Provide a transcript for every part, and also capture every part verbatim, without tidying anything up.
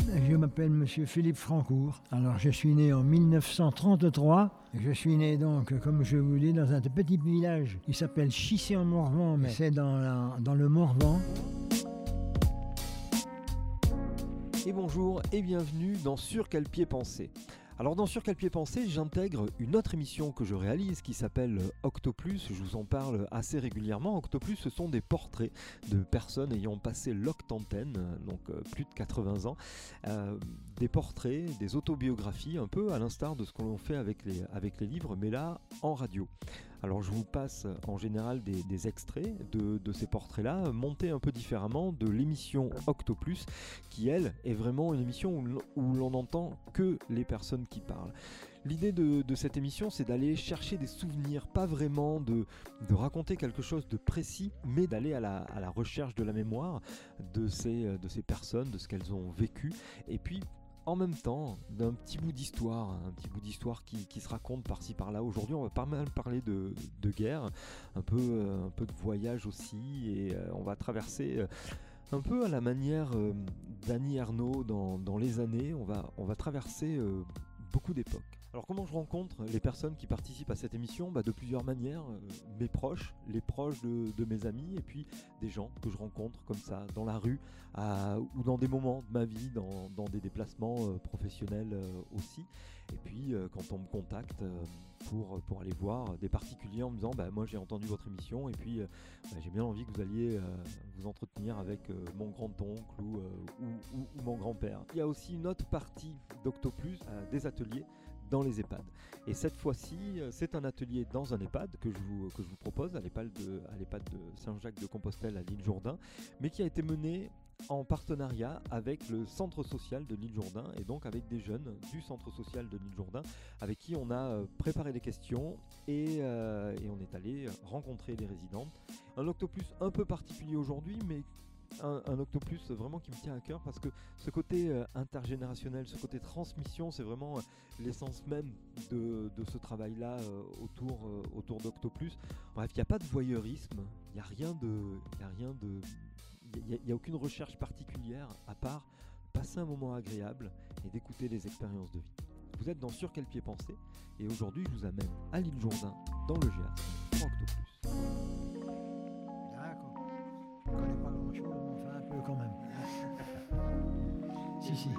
Je m'appelle Monsieur Philippe Francourt. Alors, je suis né en mille neuf cent trente-trois. Je suis né donc, comme je vous dis, dans un petit village qui s'appelle Chissé-en-Morvan, mais c'est dans, la, dans le Morvan. Et bonjour et bienvenue dans Sur quel pied penser. Alors dans Sur quel pied penser, j'intègre une autre émission que je réalise qui s'appelle Octoplus. Je vous en parle assez régulièrement. Octoplus, ce sont des portraits de personnes ayant passé l'octantène, donc euh, plus de quatre-vingts ans. Euh, des portraits, des autobiographies, un peu à l'instar de ce qu'on fait avec les, avec les livres, mais là en radio. Alors je vous passe en général des, des extraits de, de ces portraits-là, montés un peu différemment de l'émission Octoplus, qui elle est vraiment une émission où, où l'on n'entend que les personnes qui parlent. L'idée de, de cette émission, c'est d'aller chercher des souvenirs, pas vraiment de, de raconter quelque chose de précis, mais d'aller à la, à la recherche de la mémoire de ces, de ces personnes, de ce qu'elles ont vécu, et puis en même temps, d'un petit bout d'histoire, un petit bout d'histoire qui, qui se raconte par-ci par-là. Aujourd'hui, on va pas mal parler de, de guerre, un peu, euh, un peu de voyage aussi, et euh, on va traverser euh, un peu à la manière euh, d'Annie Ernaux dans, dans les années, on va, on va traverser euh, beaucoup d'époques. Alors comment je rencontre les personnes qui participent à cette émission ? Bah, de plusieurs manières, euh, mes proches, les proches de, de mes amis, et puis des gens que je rencontre comme ça, dans la rue, à, ou dans des moments de ma vie, dans, dans des déplacements euh, professionnels euh, aussi. Et puis euh, quand on me contacte euh, pour, pour aller voir des particuliers en me disant bah, « moi j'ai entendu votre émission et puis euh, bah, j'ai bien envie que vous alliez euh, vous entretenir avec euh, mon grand-oncle ou, euh, ou, ou, ou mon grand-père ». Il y a aussi une autre partie d'Octoplus, euh, des ateliers dans les EHPAD. Et cette fois-ci, c'est un atelier dans un EHPAD que je vous, que je vous propose, à l'EHPAD de, à l'EHPAD de Saint-Jacques-de-Compostelle à l'île Jourdain, mais qui a été mené en partenariat avec le centre social de l'île Jourdain et donc avec des jeunes du centre social de l'île Jourdain avec qui on a préparé des questions et, euh, et on est allé rencontrer les résidentes. Un Octoplus un peu particulier aujourd'hui, mais Un, un Octoplus vraiment qui me tient à cœur parce que ce côté euh, intergénérationnel, ce côté transmission, c'est vraiment euh, l'essence même de, de ce travail-là euh, autour, euh, autour d'Octoplus. Bref, il n'y a pas de voyeurisme, il n'y a rien de... Il n'y a rien de... Il n'y a, a aucune recherche particulière à part passer un moment agréable et d'écouter les expériences de vie. Vous êtes dans Sur quel pied penser et aujourd'hui je vous amène à l'île Jourdain dans le Gers pour Octoplus. Je ne connais pas grand-chose, mais enfin un peu quand même. Si, si.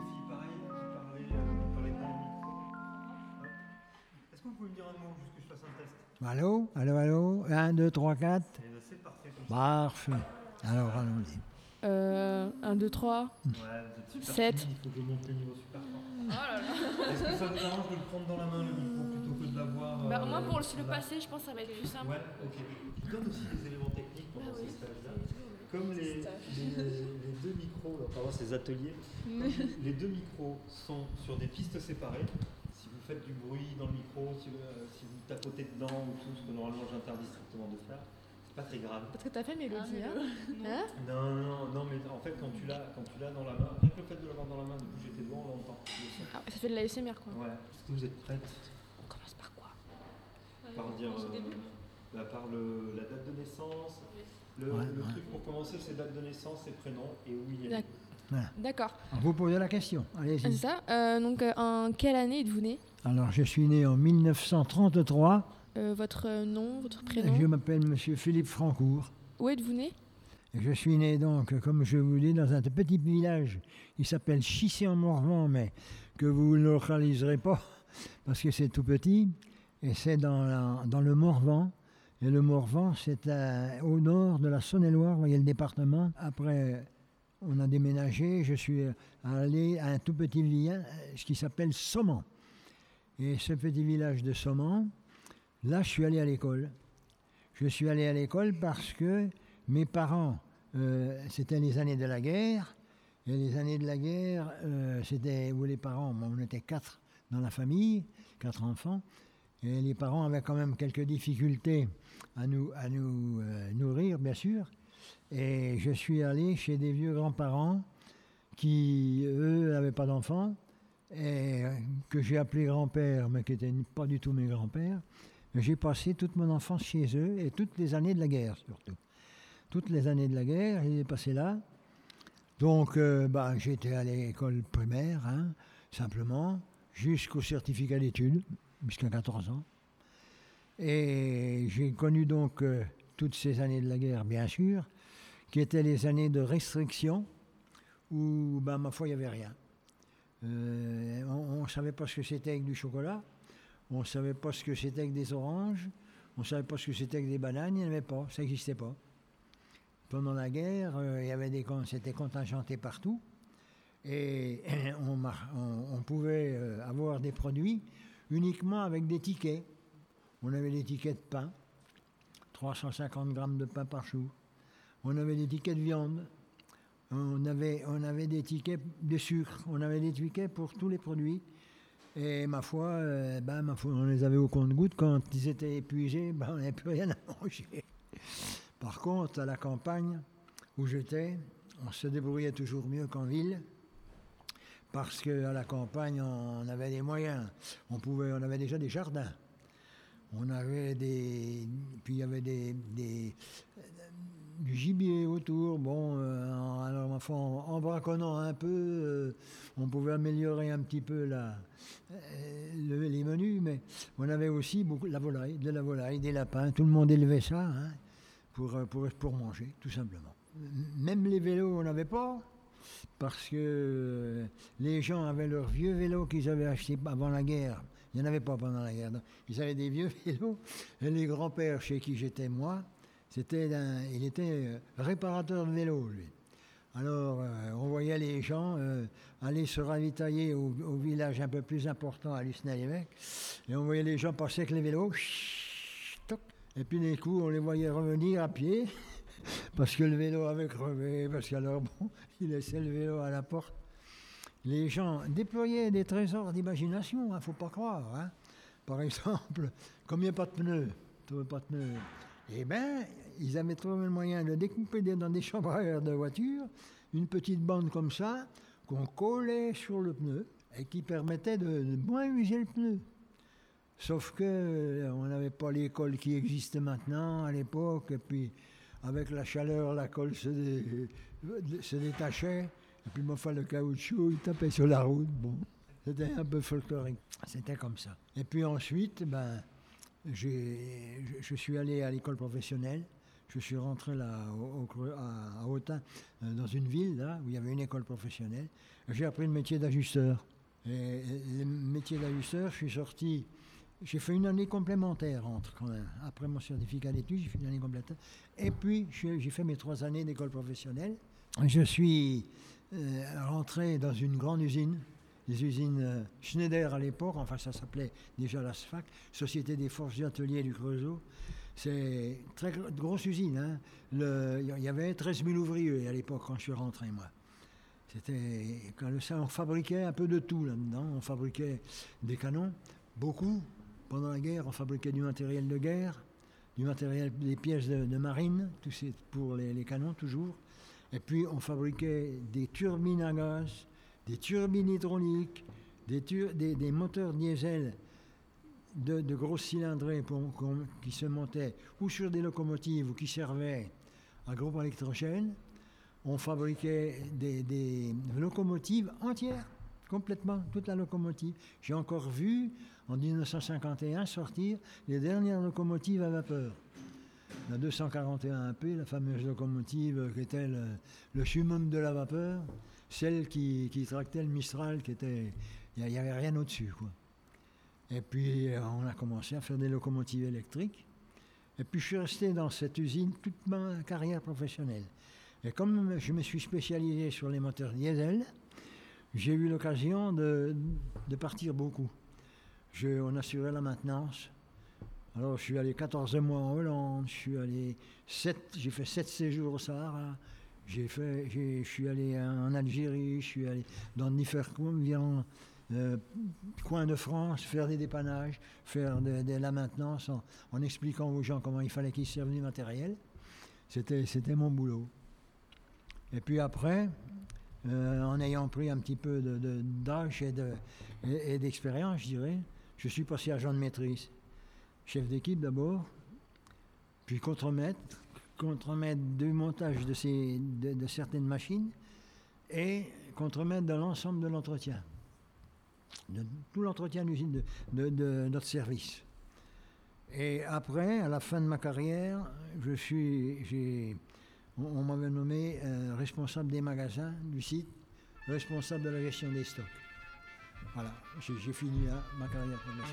Est-ce que vous pouvez me dire un mot juste que je fasse un test ? Allô, allô, allô, un, deux, trois, quatre. Eh ben, c'est parfait comme ça. Parfait. Alors, allons-y. Euh, un, deux, trois. Ouais, vous êtes super Sept. timide, il faut que je monte le niveau super fort. Oh là là. Est-ce que ça vous arrange de le prendre dans la main le micro plutôt que de l'avoir Bah, euh, moi, pour le, le là passer, je pense que ça va être plus simple. Ouais, ok. Je donne aussi des éléments techniques pendant Ah ces oui. stages-là. Comme les, les, les deux micros, là, pendant ces ateliers, les deux micros sont sur des pistes séparées. Si vous faites du bruit dans le micro, si, euh, si vous tapotez dedans ou tout, ce que normalement j'interdis strictement de faire, c'est pas très grave. Parce que t'as fait Mélodie, Ah, hein, hein Non, non, non, mais en fait, quand tu l'as, quand tu l'as dans la main, rien que le fait de l'avoir dans la main, de bouger tes doigts, on l'entend. le son. Ah, ça fait de l'A S M R, quoi. Ouais. Est-ce que vous êtes prête On commence par quoi? par dire euh, bah, par le, la date de naissance, le, Ouais, le ouais. truc pour commencer, c'est date de naissance et prénom et où il est. D'ac- Voilà. D'accord. Alors, vous posez la question, Ah, c'est allez-y. ça. Euh, donc, euh, en quelle année êtes-vous né? Alors, je suis né en mille neuf cent trente-trois. euh, Votre euh, nom, votre prénom? Je m'appelle Monsieur Philippe Francourt. Où êtes-vous né? Je suis né donc, comme je vous dis, dans un petit village qui s'appelle Chissé-en-Morvan, mais que vous ne localiserez pas parce que c'est tout petit. Et c'est dans, la- dans le Morvan. Et le Morvan, c'est à- au nord de la Saône-et-Loire, vous voyez le département. Après, on a déménagé, je suis allé à un tout petit village ce qui s'appelle Saumont. Et ce petit village de Saumont, là, je suis allé à l'école. Je suis allé à l'école parce que mes parents, euh, c'était les années de la guerre. Et les années de la guerre, euh, c'était où les parents, bon, on était quatre dans la famille, quatre enfants. Et les parents avaient quand même quelques difficultés à nous, à nous euh, nourrir, bien sûr. Et je suis allé chez des vieux grands-parents qui, eux, n'avaient pas d'enfants, et euh, que j'ai appelés grands-pères, mais qui n'étaient pas du tout mes grands-pères. J'ai passé toute mon enfance chez eux, et toutes les années de la guerre, surtout. Toutes les années de la guerre, je les ai passées là. Donc, euh, bah, j'étais à l'école primaire, hein, simplement, jusqu'au certificat d'études, jusqu'à quatorze ans. Et j'ai connu donc euh, toutes ces années de la guerre, bien sûr, qui étaient les années de restriction, où, bah, ma foi, il n'y avait rien. Euh, on ne savait pas ce que c'était avec du chocolat, on ne savait pas ce que c'était avec des oranges, on ne savait pas ce que c'était avec des bananes, il n'y en avait pas, ça n'existait pas. Pendant la guerre, euh, il y avait des, c'était contingenté partout, et on, on, on pouvait euh, avoir des produits uniquement avec des tickets. On avait des tickets de pain, trois cent cinquante grammes de pain par jour. On avait des tickets de viande. On avait, on avait des tickets de sucre. On avait des tickets pour tous les produits. Et ma foi, euh, ben, ma foi on les avait au compte-gouttes. Quand ils étaient épuisés, ben, on n'avait plus rien à manger. Par contre, à la campagne où j'étais, on se débrouillait toujours mieux qu'en ville. Parce qu'à la campagne, on avait des moyens. On, pouvait, on avait déjà des jardins. On avait des... Puis il y avait des... des du gibier autour. Bon, euh, alors enfin, en, en braconnant un peu, euh, on pouvait améliorer un petit peu la, euh, le, les menus, mais on avait aussi beaucoup la volaille, de la volaille, des lapins. Tout le monde élevait ça hein, pour, pour, pour manger, tout simplement. Même les vélos, on n'avait pas, parce que euh, les gens avaient leurs vieux vélos qu'ils avaient achetés avant la guerre. Il n'y en avait pas pendant la guerre. Donc, ils avaient des vieux vélos. Et les grands-pères chez qui j'étais moi, c'était un, il était réparateur de vélos, lui. Alors, euh, on voyait les gens euh, aller se ravitailler au, au village un peu plus important, à Lucenay-l'Évêque. Et on voyait les gens passer avec les vélos. Et puis, d'un coup, on les voyait revenir à pied, parce que le vélo avait crevé, parce qu'alors, bon, ils laissaient le vélo à la porte. Les gens déployaient des trésors d'imagination, il hein, ne faut pas croire. Hein. Par exemple, comme il n'y a pas de pneus, pas de pneus, eh bien, ils avaient trouvé le moyen de découper des, dans des chambres à air de voiture une petite bande comme ça, qu'on collait sur le pneu et qui permettait de, de moins user le pneu. Sauf que euh, on n'avait pas les cols qui existent maintenant à l'époque, et puis avec la chaleur, la colle se, dé, se détachait. Et puis, enfin, le caoutchouc, il tapait sur la route. Bon, c'était un peu folklorique. C'était comme ça. Et puis ensuite, ben, j'ai, je, je suis allé à l'école professionnelle. Je suis rentré là, au, au, à, à Autun, euh, dans une ville, là, où il y avait une école professionnelle. J'ai appris le métier d'ajusteur. Et, et le métier d'ajusteur, je suis sorti... J'ai fait une année complémentaire entre, quand même. Après mon certificat d'études, j'ai fait une année complémentaire. Et puis, j'ai fait mes trois années d'école professionnelle. Je suis... Euh, rentré dans une grande usine, les usines euh, Schneider à l'époque, enfin ça s'appelait déjà la S F A C, Société des Forges et Ateliers du Creusot. C'est une très gr- grosse usine. Hein. Il y avait treize mille ouvriers à l'époque quand je suis rentré, moi. C'était, quand le, on fabriquait un peu de tout là-dedans. On fabriquait des canons, beaucoup. Pendant la guerre, on fabriquait du matériel de guerre, du matériel, des pièces de, de marine, tout c'est pour les, les canons toujours. Et puis, on fabriquait des turbines à gaz, des turbines hydrauliques, des, tur- des, des moteurs diesel de, de grosses cylindrées pour, pour, qui se montaient ou sur des locomotives ou qui servaient à groupe électrogène. On fabriquait des, des locomotives entières, complètement, toute la locomotive. J'ai encore vu, en dix-neuf cent cinquante et un, sortir les dernières locomotives à vapeur. La deux cent quarante et un A P, la fameuse locomotive qui était le, le summum de la vapeur, celle qui, qui tractait le Mistral, qui était, il n'y avait rien au-dessus, quoi. Et puis on a commencé à faire des locomotives électriques. Et puis je suis resté dans cette usine toute ma carrière professionnelle. Et comme je me suis spécialisé sur les moteurs diesel, j'ai eu l'occasion de, de partir beaucoup. Je, on assurait la maintenance. Alors, je suis allé quatorze mois en Hollande, je suis allé sept, j'ai fait sept séjours au Sahara, j'ai fait, j'ai, je suis allé en Algérie, je suis allé dans différents euh, coins de France faire des dépannages, faire de, de la maintenance en, en expliquant aux gens comment il fallait qu'ils servent du matériel. C'était, c'était mon boulot. Et puis après, euh, en ayant pris un petit peu de, de, d'âge et, de, et, et d'expérience, je dirais, je suis passé agent de maîtrise. Chef d'équipe d'abord, puis contremaître, contremaître du montage de, ces, de, de certaines machines, et contremaître de l'ensemble de l'entretien, de tout l'entretien d'usine de, de, de notre service. Et après, à la fin de ma carrière, je suis, j'ai, on, on m'avait nommé euh, responsable des magasins du site, responsable de la gestion des stocks. Voilà, j'ai, j'ai fini là ma carrière professionnelle.